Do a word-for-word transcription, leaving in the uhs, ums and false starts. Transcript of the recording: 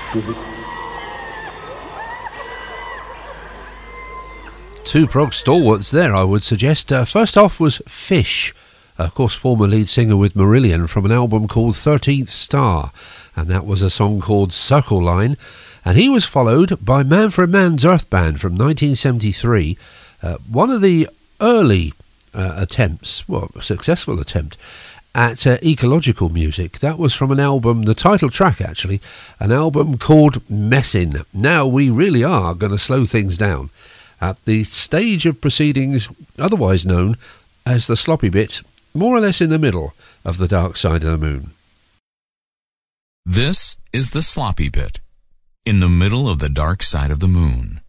Two prog stalwarts there, I would suggest. Uh, first off was Fish, of course former lead singer with Marillion, from an album called thirteenth Star, and that was a song called Circle Line. And he was followed by Manfred Mann's Earth Band from nineteen seventy-three, uh, one of the early uh, attempts, well, a successful attempt, at uh, ecological music. That was from an album, the title track actually, an album called Messin'. Now we really are going to slow things down at the stage of proceedings otherwise known as the sloppy bit, more or less in the middle of the Dark Side of the Moon. This is the sloppy bit, in the middle of the Dark Side of the Moon.